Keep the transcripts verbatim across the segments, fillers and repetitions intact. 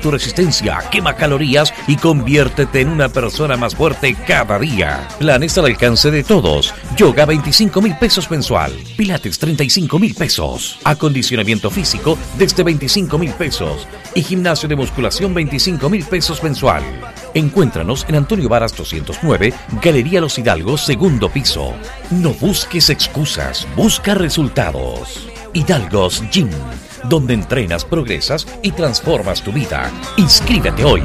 tu resistencia, quema calorías y conviértete en una persona más fuerte cada día. Planes al alcance de todos. Yoga veinticinco mil pesos mensual. Pilates treinta y cinco mil pesos. Acondicionamiento físico desde veinticinco mil pesos. Y gimnasio de musculación veinticinco mil pesos mensual. Encuéntranos en Antonio Varas doscientos nueve, Galería Los Hidalgos, segundo piso. No busques excusas, busca resultados. Hidalgos Gym, donde entrenas, progresas y transformas tu vida. Inscríbete hoy.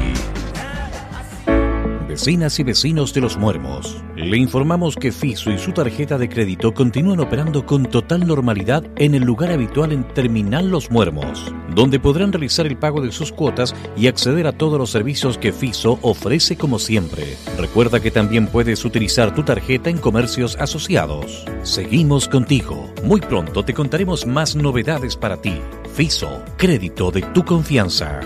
Vecinas y vecinos de Los Muermos, le informamos que Fiso y su tarjeta de crédito continúan operando con total normalidad en el lugar habitual en Terminal Los Muermos, donde podrán realizar el pago de sus cuotas y acceder a todos los servicios que Fiso ofrece como siempre. Recuerda que también puedes utilizar tu tarjeta en comercios asociados. Seguimos contigo. Muy pronto te contaremos más novedades para ti. Fiso, crédito de tu confianza.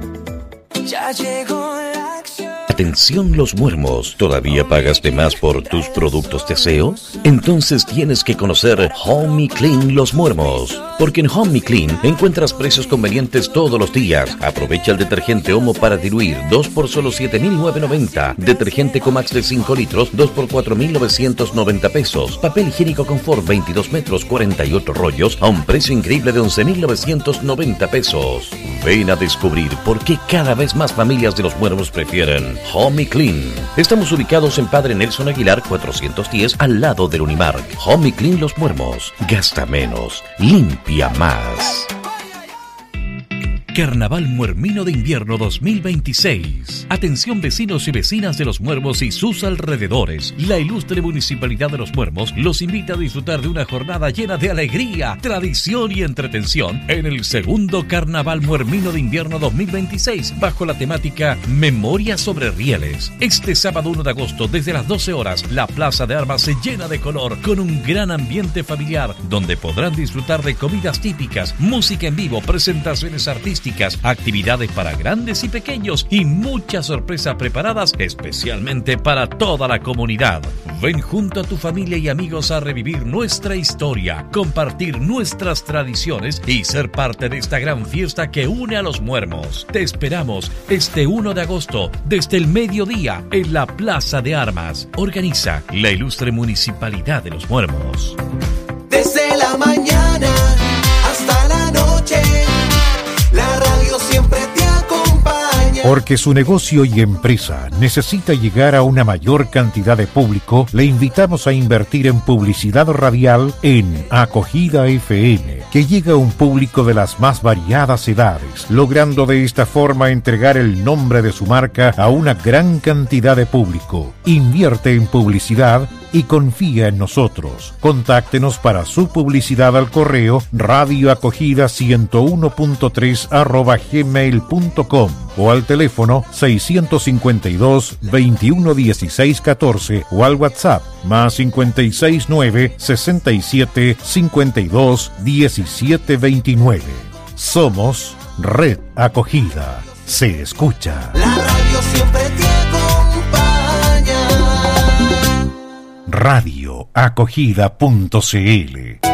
Ya llegó la acción. Atención Los Muermos, ¿todavía pagas de más por tus productos de aseo? Entonces tienes que conocer Home Clean Los Muermos, porque en Home Clean encuentras precios convenientes todos los días. Aprovecha el detergente Omo para diluir, dos por solo siete mil novecientos noventa. Detergente Comax de cinco litros, dos por cuatro mil novecientos noventa pesos. Papel higiénico Confort veintidós metros, cuarenta y ocho rollos, a un precio increíble de once mil novecientos noventa pesos. Ven a descubrir por qué cada vez más familias de Los Muermos prefieren Home Clean. Estamos ubicados en Padre Nelson Aguilar cuatrocientos diez, al lado del Unimark. Home Clean Los Muermos. Gasta menos, limpia más. Carnaval Muermino de Invierno dos mil veintiséis. Atención vecinos y vecinas de Los Muermos y sus alrededores. La ilustre Municipalidad de Los Muermos los invita a disfrutar de una jornada llena de alegría, tradición y entretención en el segundo Carnaval Muermino de Invierno dos mil veintiséis, bajo la temática Memoria sobre Rieles. Este sábado uno de agosto, desde las doce horas, la Plaza de Armas se llena de color con un gran ambiente familiar, donde podrán disfrutar de comidas típicas, música en vivo, presentaciones artísticas, actividades para grandes y pequeños y muchas sorpresas preparadas especialmente para toda la comunidad. Ven junto a tu familia y amigos a revivir nuestra historia, compartir nuestras tradiciones y ser parte de esta gran fiesta que une a Los Muermos. Te esperamos este uno de agosto desde el mediodía en la Plaza de Armas. Organiza la ilustre Municipalidad de Los Muermos. Desde la mañana hasta la noche, la radio siempre te acompaña. Porque su negocio y empresa necesita llegar a una mayor cantidad de público, le invitamos a invertir en publicidad radial en Acogida F M, que llega a un público de las más variadas edades, logrando de esta forma entregar el nombre de su marca a una gran cantidad de público. Invierte en publicidad y confía en nosotros. Contáctenos para su publicidad al correo radioacogida ciento uno punto tres arroba gmail punto com o al teléfono seiscientos cincuenta y dos, veintiuno dieciséis catorce o al WhatsApp más cincuenta y seis nueve, sesenta y siete, cincuenta y dos, diecisiete veintinueve. Somos Red Acogida. Se escucha. La radio siempre te acompaña. radioacogida punto c l